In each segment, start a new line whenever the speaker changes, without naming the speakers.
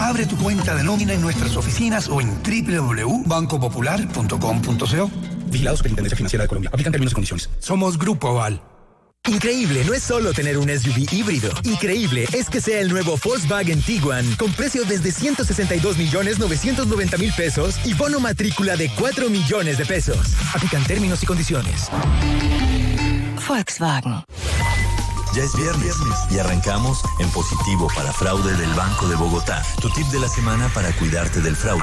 Abre tu cuenta de nómina en nuestras oficinas o en www.bancopopular.com.co. Vigilados Superintendencia Financiera de Colombia. Aplican términos y condiciones. Somos Grupo Aval.
Increíble no es solo tener un SUV híbrido. Increíble es que sea el nuevo Volkswagen Tiguan con precio desde 162.990.000 pesos y bono matrícula de 4 millones de pesos. Aplican términos y condiciones.
Volkswagen.
Ya es viernes y arrancamos en positivo para fraude del Banco de Bogotá. Tu tip de la semana para cuidarte del fraude.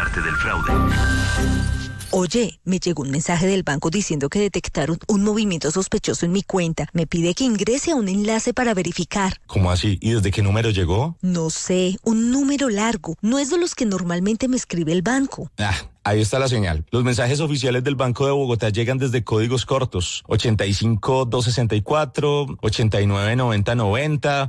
Oye, me llegó un mensaje del banco diciendo que detectaron un movimiento sospechoso en mi cuenta. Me pide que ingrese a un enlace para verificar.
¿Cómo así? ¿Y desde qué número llegó?
No sé, un número largo. No es de los que normalmente me escribe el banco.
Ahí está la señal. Los mensajes oficiales del Banco de Bogotá llegan desde códigos cortos: 85-264, 89-90-90,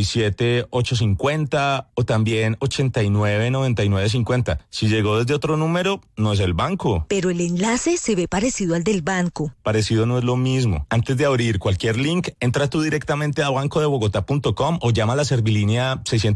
87-850 o también 89-99-50. Si llegó desde otro número, no es el banco.
Pero el enlace se ve parecido al del banco.
Parecido no es lo mismo. Antes de abrir cualquier link, entra tú directamente a bancodebogotá.com o llama a la servilínea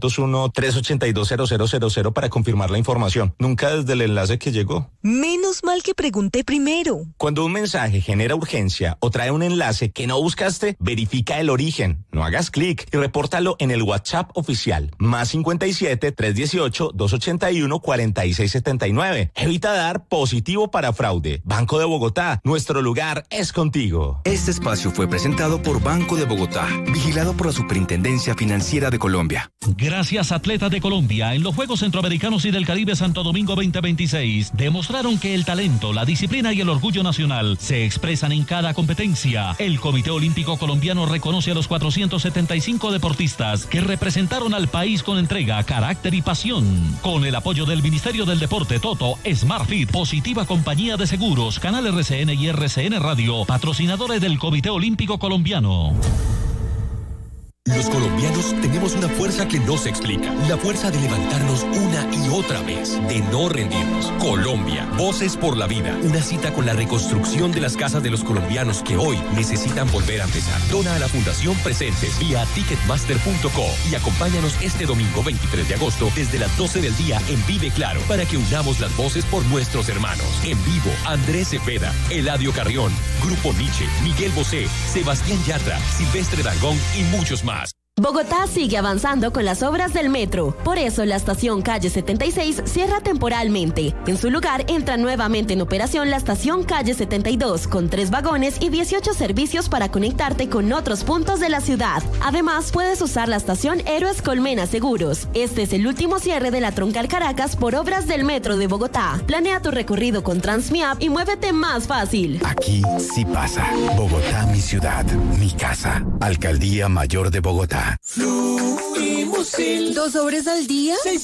601-382-0000 para confirmar la información. Nunca desde el enlace que llegó.
Menos mal que pregunté primero.
Cuando un mensaje genera urgencia o trae un enlace que no buscaste, verifica el origen. No hagas clic y repórtalo en el WhatsApp oficial. +57 318 281 4679. Evita dar positivo para fraude. Banco de Bogotá, nuestro lugar es contigo.
Este espacio fue presentado por Banco de Bogotá, vigilado por la Superintendencia Financiera de Colombia.
Gracias, atletas de Colombia. En los Juegos Centroamericanos y del Caribe Santo Domingo 2026, demostraron que el talento, la disciplina y el orgullo nacional se expresan en cada competencia. El Comité Olímpico Colombiano reconoce a los 475 deportistas que representaron al país con entrega, carácter y pasión. Con el apoyo del Ministerio del Deporte, Toto, SmartFit, Positiva Compañía de Seguros, Canal RCN y RCN Radio, patrocinadores del Comité Olímpico Colombiano.
Los colombianos tenemos una fuerza que no se explica. La fuerza de levantarnos una y otra vez, de no rendirnos. Colombia, Voces por la Vida. Una cita con la reconstrucción de las casas de los colombianos que hoy necesitan volver a empezar. Dona a la Fundación Presentes vía ticketmaster.co y acompáñanos este domingo 23 de agosto desde las 12 del día en Vive Claro para que unamos las voces por nuestros hermanos. En vivo, Andrés Cepeda, Eladio Carrión, Grupo Nietzsche, Miguel Bosé, Sebastián Yatra, Silvestre Dangond y muchos más.
Bogotá sigue avanzando con las obras del metro. Por eso la estación Calle 76 cierra temporalmente. En su lugar entra nuevamente en operación la estación Calle 72 con 3 vagones y 18 servicios para conectarte con otros puntos de la ciudad. Además, puedes usar la estación Héroes Colmena Seguros. Este es el último cierre de la Troncal Caracas por obras del metro de Bogotá. Planea tu recorrido con Transmiap y muévete más fácil.
Aquí sí pasa. Bogotá, mi ciudad, mi casa. Alcaldía Mayor de Bogotá.
Fluimusil.
2 sobres al día.
6